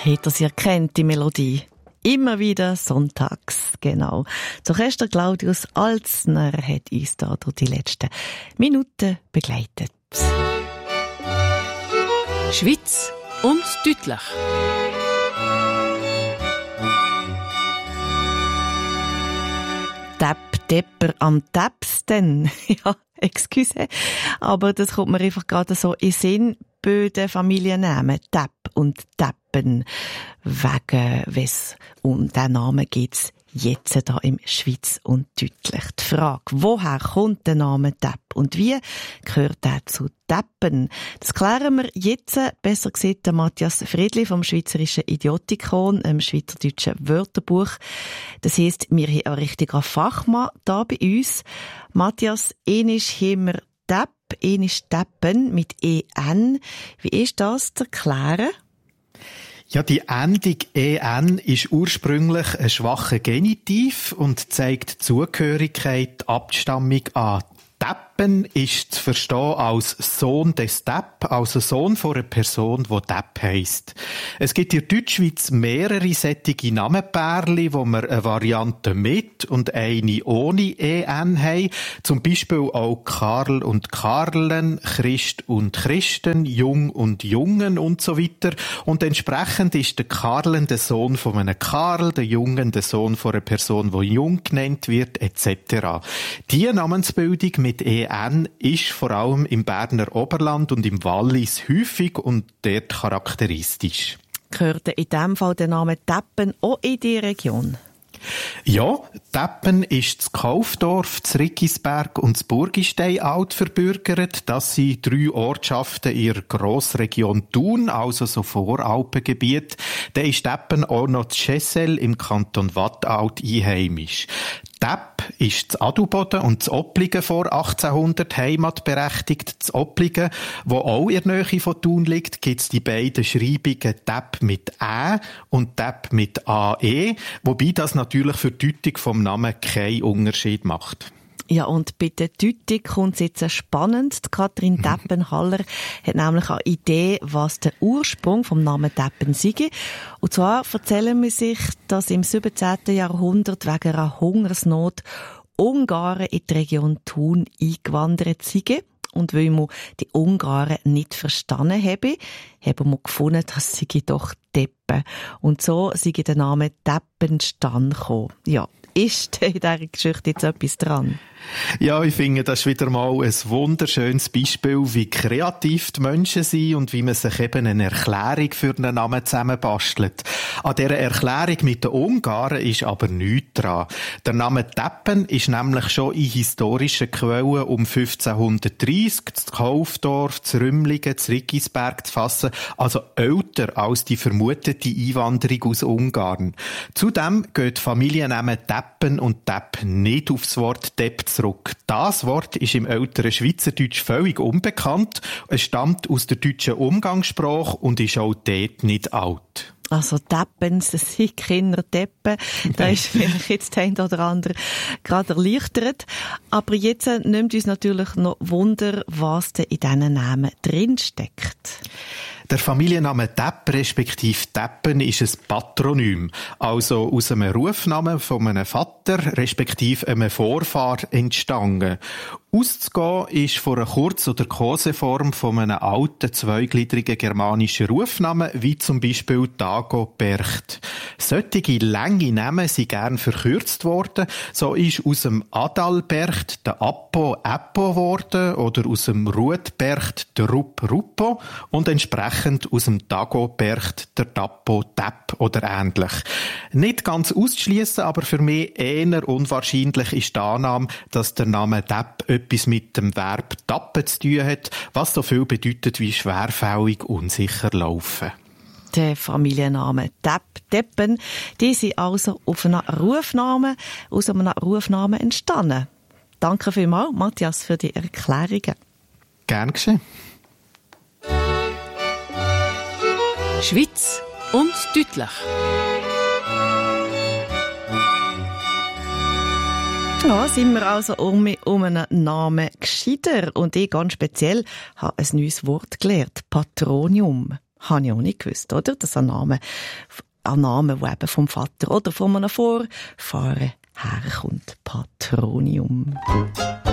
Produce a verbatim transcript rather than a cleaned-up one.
Habt ihr sie erkennt, die Melodie? Immer wieder sonntags, genau. Das Orchester Claudius Alzner hat uns da durch die letzten Minuten begleitet. Schweiz und deutlich. Depp, Depper am Däpsten. Ja, excuse. Aber das kommt mir einfach gerade so in Sinn. Böden Familiennamen, Depp und Deppen. Wegen wes um diesen Namen geht's jetzt da im Schweiz und deutlich. Die Frage, woher kommt der Name Depp und wie gehört er zu Deppen? Das klären wir jetzt. Besser gesagt, der Matthias Friedli vom Schweizerischen Idiotikon, dem Schweizerdeutschen Wörterbuch. Das heisst, wir haben einen richtigen Fachmann da bei uns. Matthias, ähnlich haben wir Depp, ähnlich Deppen mit E N. Wie ist das zu erklären? Ja, die Endung E N ist ursprünglich ein schwacher Genitiv und zeigt Zugehörigkeit, Abstammung an. Deppen ist zu verstehen als Sohn des Depp, also Sohn von einer Person, die Depp heisst. Es gibt in der Deutschschweiz mehrere sättige Namenpärchen, wo wir eine Variante mit und eine ohne E N haben. Zum Beispiel auch Karl und Karlen, Christ und Christen, Jung und Jungen und so weiter. Und entsprechend ist der Karlen der Sohn von einem Karl, der Jungen der Sohn von einer Person, die Jung genannt wird, et cetera. Diese Namensbildung mit E N ist vor allem im Berner Oberland und im Wallis häufig und dort charakteristisch. Gehört in diesem Fall der Name Deppen auch in die Region? Ja, Deppen ist das Kaufdorf, das Riggisberg und das Burgistein alt verbürgert. Das sind drei Ortschaften in der Grossregion Thun, also so Voralpengebiet. Dann ist Deppen auch noch das Schessel im Kanton Watt alt einheimisch. Depp ist das Adelboden und das Oppligen vor achtzehnhundert heimatberechtigt. Das Oppligen, wo auch in der Nähe von Thun liegt, gibt es die beiden Schreibungen Depp mit Ä und Depp mit A E, wobei das natürlich für die Deutung vom Namen keinen Unterschied macht. Ja, und bei der Deutung kommt es jetzt spannend. Die Kathrin Deppenhaller hat nämlich eine Idee, was der Ursprung vom Namen Deppen sei. Und zwar erzählen wir sich, dass im siebzehnten Jahrhundert wegen einer Hungersnot Ungarn in die Region Thun eingewandert sind. Und weil wir die Ungarn nicht verstanden haben, haben wir gefunden, dass sie doch Deppen. Und so sei der Name Deppen zustande gekommen. Ja. Ist in dieser Geschichte jetzt etwas dran? Ja, ich finde, das ist wieder mal ein wunderschönes Beispiel, wie kreativ die Menschen sind und wie man sich eben eine Erklärung für einen Namen zusammenbastelt. An dieser Erklärung mit den Ungarn ist aber nichts dran. Der Name Deppen ist nämlich schon in historischen Quellen um fünfzehnhundertdreissig das Kaufdorf, das Rümlingen, das Riggisberg zu fassen, also älter als die vermutete Einwanderung aus Ungarn. Zudem geht Familiennamen Deppen und Depp nicht auf das Wort Depp zurück. Das Wort ist im älteren Schweizerdeutsch völlig unbekannt. Es stammt aus der deutschen Umgangssprache und ist auch dort nicht alt. Also Deppen, das sind Kinder Deppen. Da ist vielleicht jetzt der eine oder andere gerade erleichtert. Aber jetzt nimmt uns natürlich noch Wunder, was denn in diesen Namen drinsteckt. Der Familienname Depp respektive Deppen ist ein Patronym, also aus einem Rufnamen von einem Vater respektive einem Vorfahr entstanden. Auszugehen ist von einer Kurz- oder Koseform von einem alten, zweigliedrigen germanischen Rufnamen, wie zum Beispiel Dagobert. Solche lange Namen sind gern verkürzt worden. So ist aus dem Adalbert der Appo Eppo geworden oder aus dem Ruetbert der Rupp Ruppo und entsprechend aus dem Dagobert der Dappo Depp oder ähnlich. Nicht ganz auszuschliessen, aber für mich eher unwahrscheinlich ist die Annahme, dass der Name Depp etwas mit dem Verb tappen zu tun hat, was so viel bedeutet wie schwerfällig, unsicher laufen. Der Familienname Depp, Deppen, die sind also auf einen Rufnamen, aus einem Rufnamen entstanden. Danke vielmals, Matthias, für die Erklärungen. Gern geschehen. Schweiz und deutlich. Ja, sind wir also um, um einen Namen gescheiter. Und ich ganz speziell habe ein neues Wort gelernt. Patronium. Habe ich auch nicht gewusst, oder? Das ist ein Name, ein Name, der eben vom Vater oder von einem Vorfahren herkommt. Patronium.